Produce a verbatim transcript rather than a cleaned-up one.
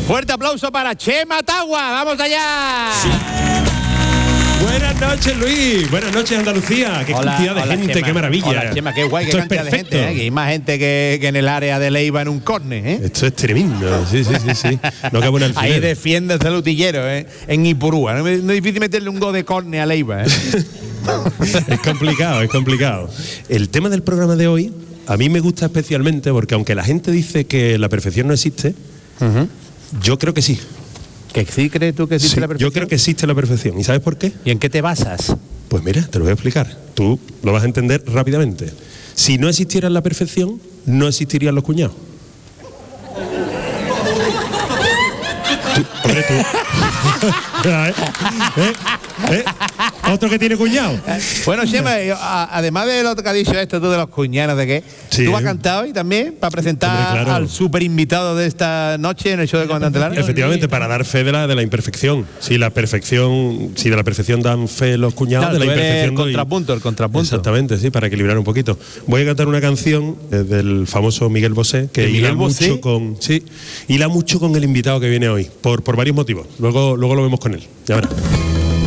Fuerte aplauso para Chema Tagua. ¡Vamos allá! Sí. Buenas noches, Luis. Buenas noches, Andalucía. Qué Hola, cantidad de hola, gente, Chema. qué maravilla. Hola, Chema, qué guay, qué Esto cantidad es de gente, ¿eh? Que hay más gente que, que en el área de Leiva en un córner, ¿eh? Esto es tremendo. Sí, sí, sí, sí. No cabe un alfiler. Ahí defiende el lutillero, ¿eh? En Ipurúa. No es difícil meterle un gol de córner a Leiva, ¿eh? Es complicado, es complicado. El tema del programa de hoy a mí me gusta especialmente porque aunque la gente dice que la perfección no existe, uh-huh. yo creo que sí. ¿Que sí crees tú que existe sí, la perfección? Yo creo que existe la perfección. ¿Y sabes por qué? ¿Y en qué te basas? Pues mira, te lo voy a explicar. Tú lo vas a entender rápidamente. Si no existiera la perfección, no existirían los cuñados. Tú, hombre, tú. ¿Eh? ¿Eh? ¿Eh? Otro que tiene cuñado. Bueno, Chema, además de lo que ha dicho esto tú de los cuñados, ¿de qué? Sí. ¿Tú has cantado hoy también para presentar Hombre, claro. al super invitado de esta noche en el show de Comandante Lara? Efectivamente, para dar fe de la, de la imperfección. Si la perfección, si de la perfección dan fe los cuñados, claro, de la tú eres imperfección el contrapunto, doy... el contrapunto. Exactamente, sí, para equilibrar un poquito. Voy a cantar una canción del famoso Miguel Bosé, que hila Bosé? mucho con, sí, hila mucho con el invitado que viene hoy, por, por varios motivos. Luego, luego lo vemos con él. Ya verás.